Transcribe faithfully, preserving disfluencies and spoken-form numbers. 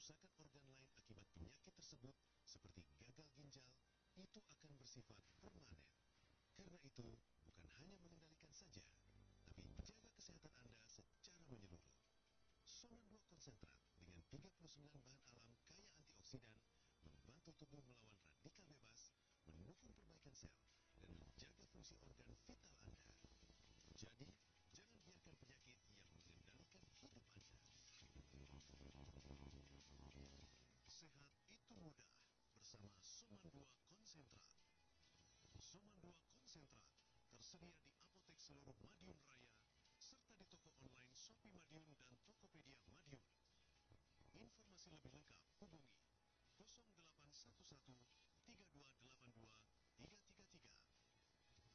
kerusakan organ lain akibat penyakit tersebut, seperti gagal ginjal, itu akan bersifat permanen. Karena itu, bukan hanya mengendalikan saja, tapi jaga kesehatan Anda secara menyeluruh. Soman dua konsentrat dengan tiga puluh sembilan bahan alam kaya antioksidan membantu tubuh melawan radikal bebas, mendukung perbaikan sel, dan menjaga fungsi organ vital Anda. Jadi, jangan biarkan penyakit yang mengendalikan hidup Anda. Sehat itu mudah bersama Soman dua konsentrat. Soman dua konsentrat tersedia di apotek seluruh Madiun Raya serta di toko online Shopee Madiun dan Tokopedia Madiun. Informasi lebih lengkap hubungi nol delapan satu satu